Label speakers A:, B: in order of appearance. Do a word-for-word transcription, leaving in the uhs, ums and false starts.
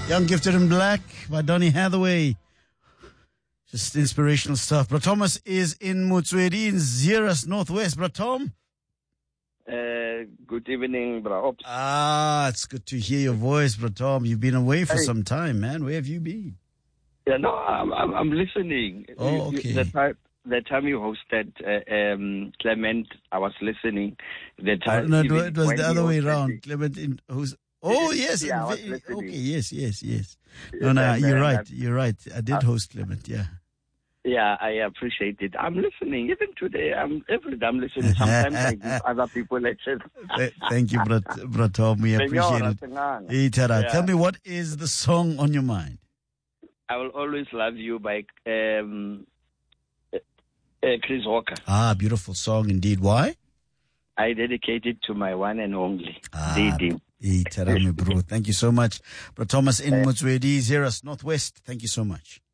A: Young Gifted in Black by Donny Hathaway. Just inspirational stuff. Bro Thomas is in Motswedi in Zeerust, Northwest. Bro Tom?
B: Uh, good evening, bro. Oops.
A: Ah, it's good to hear your voice, Bro Tom. You've been away for
B: Hey.
A: some time, man. Where have you been?
B: Yeah, no, I'm, I'm, I'm listening.
A: Oh,
B: You-
A: okay.
B: The time, the time you hosted uh, um, Clement, I was listening. The
A: Oh,
B: time,
A: no, it
B: even
A: was, it was
B: when
A: the
B: you
A: other way
B: hosted
A: around.
B: it.
A: Clement in who's Oh yes,
B: Yeah, I was
A: in-
B: listening.
A: okay, yes, yes, yes. No,
B: Yes,
A: no,
B: and,
A: you're
B: uh,
A: right.
B: that-
A: You're right. I did
B: uh,
A: host Clement. Yeah.
B: Yeah, I appreciate it. I'm listening. Even today, I'm every day I'm listening. Sometimes I give other people lectures.
A: Th- Thank you, Bro, Bro Tom. We appreciate
B: Señora,
A: it.
B: Tenganga.
A: Hey, Tara,
B: Yeah.
A: tell me, what is the song on your mind?
B: I will always love you by um, uh, uh, Chris Walker.
A: Ah, beautiful song indeed. Why?
B: I dedicate it to my one and only,
A: Ah,
B: Didi.
A: hey, Tara, me bro. Thank you so much. Bro Thomas in Motswedi, Zeerust, Northwest. Thank you so much.